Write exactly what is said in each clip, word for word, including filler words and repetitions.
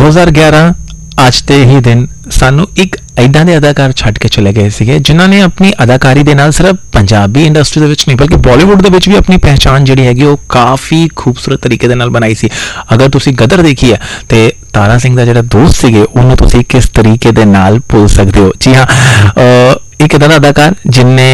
दो हज़ार ग्यारह ਅੱਜ ਤੇ ਹੀ ਦਿਨ ਸਾਨੂੰ ਇੱਕ ਐਦਾਂ ਦੇ ਅਦਾਕਾਰ ਛੱਡ ਕੇ ਚਲੇ ਗਏ ਸੀਗੇ ਜਿਨ੍ਹਾਂ ਨੇ ਆਪਣੀ ਅਦਾਕਾਰੀ ਦੇ ਨਾਲ ਸਿਰਫ ਪੰਜਾਬੀ ਇੰਡਸਟਰੀ ਦੇ ਵਿੱਚ ਨਹੀਂ ਬਲਕਿ ਬਾਲੀਵੁੱਡ ਦੇ ਵਿੱਚ ਵੀ ਆਪਣੀ ਪਹਿਚਾਣ ਜਿਹੜੀ ਹੈਗੀ ਉਹ ਕਾਫੀ ਖੂਬਸੂਰਤ ਤਰੀਕੇ ਦੇ ਨਾਲ ਬਣਾਈ ਸੀ। ਅਗਰ ਤੁਸੀਂ ਗਦਰ ਦੇਖੀ ਹੈ ਤੇ ਤਾਰਾ ਸਿੰਘ ਦਾ ਜਿਹੜਾ ਦੋਸਤ ਸੀਗੇ ਉਹਨੂੰ ਤੁਸੀਂ ਕਿਸ ਤਰੀਕੇ ਦੇ ਨਾਲ ਭੁੱਲ ਸਕਦੇ ਹੋ। ਜੀ ਹਾਂ, ਇੱਕ ਇੱਦਾਂ ਦਾ ਅਦਾਕਾਰ ਜਿਨਨੇ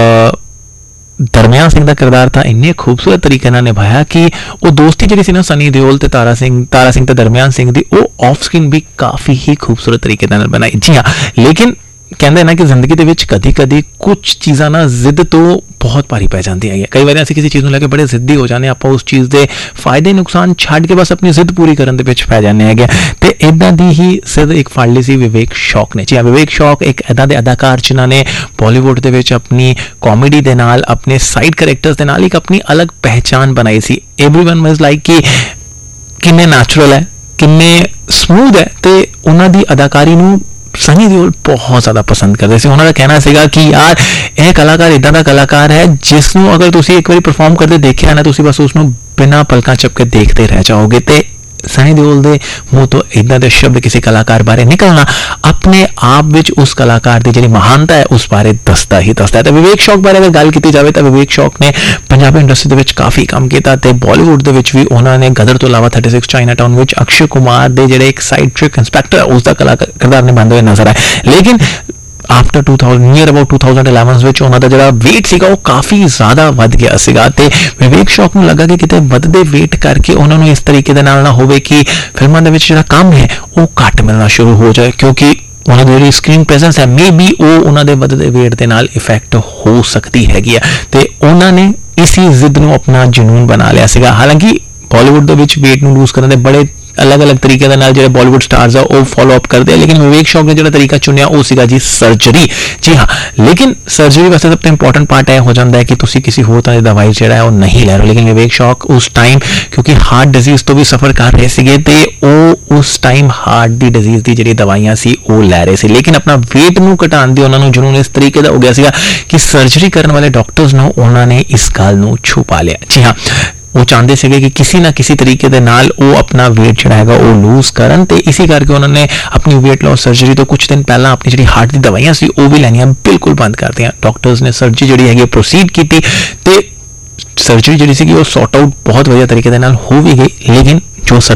दरम्यान सिंह का किरदार था इन्ने खूबसूरत तरीके नाल निभाया कि वो दोस्ती जी सी ना सनी देओल ते तारा सिंह तारा सिंह ते दरम्यान सिंह दी वो ऑफ स्क्रीन भी काफ़ी ही खूबसूरत तरीके नाल बनाई। जी हाँ, लेकिन कहते हैं ना कि जिंदगी के विच कदी कदी कुछ चीज़ां ना जिद तो बहुत भारी पै जाती है। कई बार असीं किसी चीज़ को लैके बड़े जिद्दी हो जाने, आपां उस चीज़ के फायदे नुकसान छड्ड के बस अपनी जिद पूरी करन दे विच पै जाने हैगे। ते इदां दी ही जिद एक फड़ ली सी विवेक शौक ने। जी हाँ, विवेक शौक एक इदां दे अदाकार जिन्हां ने बॉलीवुड दे विच अपनी कॉमेडी दे नाल अपने साइड करैक्टर्स दे नाल एक अपनी अलग पहचान बनाई सी। एवरीवन वाज लाइक कि किन्ने नैचुरल है, किन्ने स्मूथ है ते उन्हां दी अदाकारी नूं सनी देओल बहुत ज़्यादा पसंद करते थे। उन्होंने कहना सीगा कि यार यह कलाकार इदां दा कलाकार है जिसनूं अगर तुसीं एक बार परफॉर्म करते देखिया ना तुसीं बस उसनूं बिना पलकां झपके देखते रह जाओगे। तो सनी देओल दे मूँह तो इदां दे शब्द किसी कलाकार बारे निकलना अपने आप विच उस कलाकार की जिहड़ी महानता है उस बारे दसदा ही दसदा है। तो विवेक शौक बारे अगर गल की जाए तो विवेक शौक ने पंजाबी इंडस्ट्री दे विच काफ़ी काम किया ते बॉलीवुड दे विच भी उन्होंने गदर तो इलावा थर्टी सिक्स चाइना टाउन विच अक्षय कुमार दे जिहड़े एक साइड ट्रिक इंस्पैक्टर उसका कलाकार किरदार निभाते हुए नजर आए। लेकिन after two thousand near about two thousand eleven which उन्हों का जो वेट सीगा वो काफ़ी ज़्यादा वध गया सीगा ते विवेक शौक नूं लगा कि किते वधदे वेट करके उन्होंने इस तरीके दे नाल ना होवे कि फिल्मां दे विच जिहड़ा काम है वो घट मिलना शुरू हो जाए, क्योंकि उन्होंने जी स्क्रीन प्रेजेंस है मे बी वो उन्होंने वधदे वेट के नाल इफेक्ट हो सकती हैगी है। तो उन्होंने इसी जिद नूं अपना जुनून बना लिया सीगा। हालांकि बॉलीवुड दे विच वेट नूं लूज करने दे बड़े अलग अलग तरीके दे नाल जिहड़े बॉलीवुड स्टार्स आ वो फॉलो अप करते हैं, लेकिन विवेक शौक ने जिहड़ा तरीका चुनिया वो सीगा जी सर्जरी। जी हाँ, लेकिन सर्जरी वास्ते सब तो इंपॉर्टेंट पार्ट यह हो जाता है कि तुसी किसी होर तरह की दवाई जिहड़ा है वो नहीं लै रहे। लेकिन विवेक शौक उस टाइम क्योंकि हार्ट डिजीज तो भी सफर कर रहे सीगे ते वो उस टाइम हार्ट की डिजीज की जिहड़ी दवाइयां सी वो लै रहे सी, लेकिन अपना वेट नूं घटाउण दी उन्हां नूं जुनून इस तरीके का हो गया सीगा कि सर्जरी करने वाले डॉक्टर्स नूं उन्होंने इस गल नूं छुपा लिया। जी हाँ, वो चाहते थे कि किसी ना किसी तरीके दे नाल वो अपना वेट जिहड़ा हैगा वो लूज करन ते इसी करके उन्होंने अपनी वेट लॉस सर्जरी तो कुछ दिन पहला अपनी जिहड़ी हार्ट की दवाइयां सी वो भी लैनियां बिल्कुल बंद कर दियां। डॉक्टर्स ने सर्जरी जिहड़ी हैगी प्रोसीड की ते सर्जरी जिहड़ी सी वो सॉर्ट आउट बहुत वधिया तरीके दे नाल हो भी गई, लेकिन जो